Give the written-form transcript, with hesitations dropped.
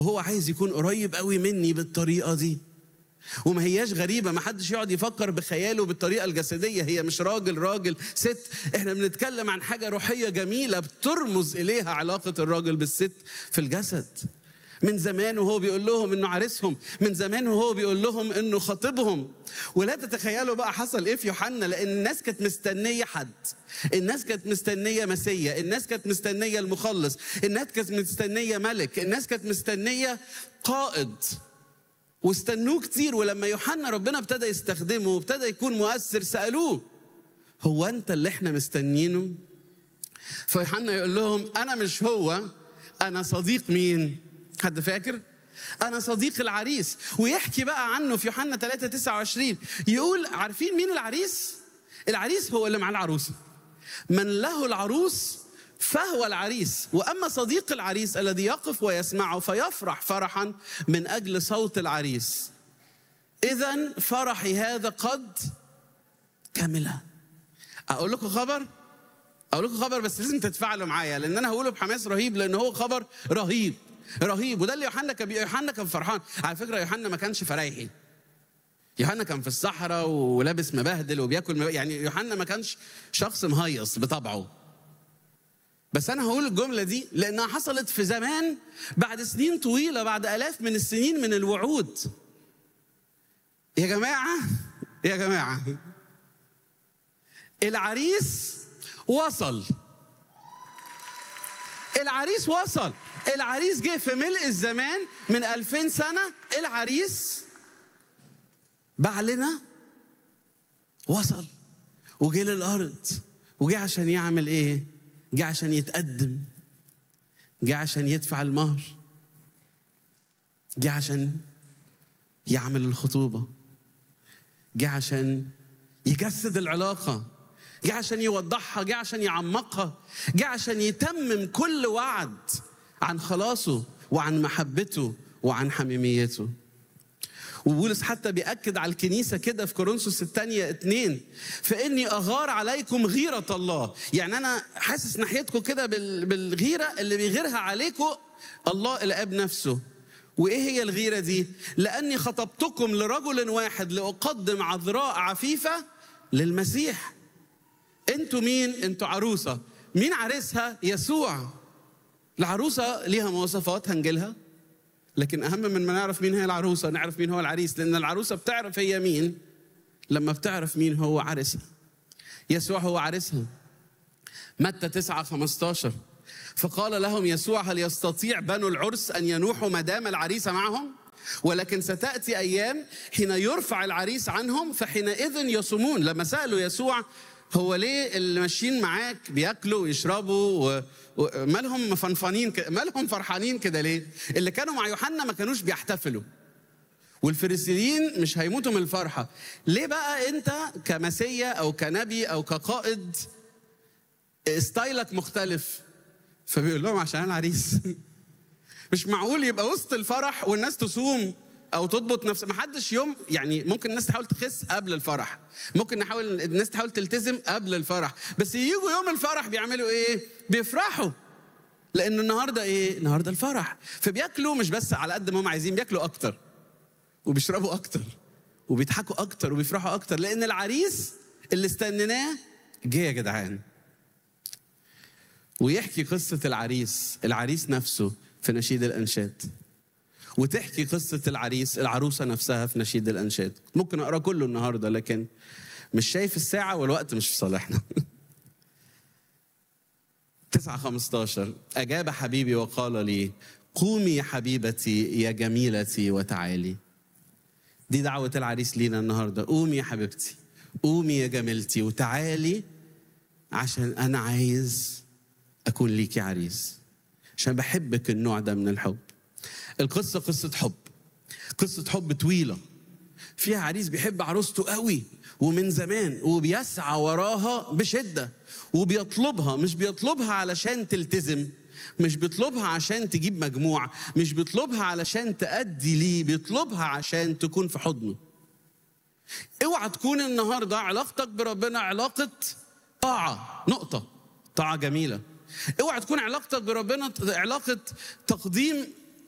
هو عايز يكون قريب قوي مني بالطريقة دي. وما هياش غريبة، ما حدش يقعد يفكر بخياله بالطريقة الجسدية. هي مش راجل ست، احنا بنتكلم عن حاجة روحية جميلة بترمز إليها علاقة الراجل بالست في الجسد. من زمان وهو بيقول لهم انه عريسهم، من زمان وهو بيقول لهم انه خاطبهم. ولا تتخيلوا بقى حصل ايه في يوحنا، لان الناس كانت مستنيه حد، الناس كانت مستنيه مسيا، الناس كانت مستنيه المخلص، الناس كانت مستنيه ملك، الناس كانت مستنيه قائد، واستنوه كتير. ولما يوحنا ربنا ابتدى يستخدمه وابتدى يكون مؤثر، سالوه هو انت اللي احنا مستنيينه؟ فيوحنا يقول لهم انا مش هو، انا صديق مين؟ حد فاكر؟ أنا صديق العريس. ويحكي بقى عنه في يوحنا 3:29، يقول عارفين مين العريس؟ العريس هو اللي مع العروسة. من له العروس فهو العريس، وأما صديق العريس الذي يقف ويسمعه فيفرح فرحا من أجل صوت العريس. إذن فرحي هذا قد كمل. أقول لكم خبر بس لازم تتفاعلوا معايا، لأن أنا هقوله بحماس رهيب، لأن هو خبر رهيب. وده اللي يوحنا كان فرحان. على فكرة يوحنا ما كانش فرايحي، يوحنا كان في الصحراء ولابس مبهدل وبياكل يعني يوحنا ما كانش شخص مهيص بطبعه. بس أنا هقول الجملة دي لأنها حصلت في زمان، بعد سنين طويلة، بعد آلاف من السنين من الوعود. يا جماعة العريس وصل، العريس جه في ملء الزمان من 2000 سنة. العريس بعلنا وصل وجه للأرض، وجه عشان يعمل إيه؟ جه عشان يتقدم، جه عشان يدفع المهر، جه عشان يعمل الخطوبة، جه عشان يجسد العلاقة، جه عشان يوضحها، جه عشان يعمقها، جه عشان يتمم كل وعد عن خلاصه وعن محبته وعن حميميته. وبولس حتى بيأكد على الكنيسة كده في كورنثوس الثانية 2، فإني أغار عليكم غيرة الله. يعني أنا حاسس ناحيتكم كده بالغيرة اللي بيغيرها عليكم الله الآب نفسه. وإيه هي الغيرة دي؟ لأني خطبتكم لرجل واحد لأقدم عذراء عفيفة للمسيح. أنتوا مين؟ أنتوا عروسة. مين عريسها؟ يسوع. العروسة ليها مواصفات هنجيلها، لكن أهم من ما نعرف مين هي العروسة نعرف مين هو العريس، لأن العروسة بتعرف هي مين لما بتعرف مين هو عريسها. يسوع هو عريسها. متى 9:15، فقال لهم يسوع هل يستطيع بنو العرس أن ينوحوا ما دام العريس معهم؟ ولكن ستأتي أيام حين يرفع العريس عنهم فحينئذ يصومون. لما سألوا يسوع هو ليه اللي ماشيين معاك بياكلوا ويشربوا ومالهم مفنفنين مالهم فرحانين كده ليه؟ اللي كانوا مع يوحنا ما كانوش بيحتفلوا، والفريسيين مش هيموتوا من الفرحة. ليه بقى أنت كمسيا أو كنبي أو كقائد ستايلك مختلف؟ فبيقول لهم عشان العريس. مش معقول يبقى وسط الفرح والناس تصوم او تضبط نفسها. ما حدش يوم يعني ممكن الناس تحاول تخس قبل الفرح، ممكن الناس تحاول تلتزم قبل الفرح، بس ييجوا يوم الفرح بيعملوا ايه؟ بيفرحوا، لان النهارده ايه؟ النهارده الفرح. فبياكلوا مش بس على قد ما هم عايزين، بياكلوا اكتر وبيشربوا اكتر وبيضحكوا اكتر وبيفرحوا اكتر، لان العريس اللي استنيناه جه يا جدعان. ويحكي قصة العريس نفسه في نشيد الأنشاد، وتحكي قصة العروسة نفسها في نشيد الأنشاد. ممكن أقرأ كله النهاردة لكن مش شايف الساعة والوقت مش في صالحنا. 9:15 أجاب حبيبي وقال لي قومي يا حبيبتي يا جميلتي وتعالي. دي دعوة العريس لينا النهاردة. قومي يا حبيبتي، قومي يا جميلتي وتعالي، عشان أنا عايز أكون ليكي عريس، عشان بحبك النوع ده من الحب. القصة قصة حب طويلة فيها عريس بيحب عروسته قوي ومن زمان، وبيسعى وراها بشدة، وبيطلبها. مش بيطلبها علشان تلتزم، مش بيطلبها عشان تجيب مجموع، مش بيطلبها علشان تأدي ليه، بيطلبها عشان تكون في حضنه. اوعى تكون النهاردة علاقتك بربنا علاقة طاعة، نقطة، طاعة جميلة. اوعى تكون علاقتك بربنا علاقة تقديم